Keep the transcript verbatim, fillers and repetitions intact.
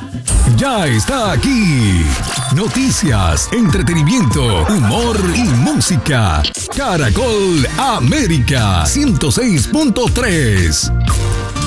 Ya está aquí. Noticias, entretenimiento, humor y música. Caracol América ciento seis punto tres.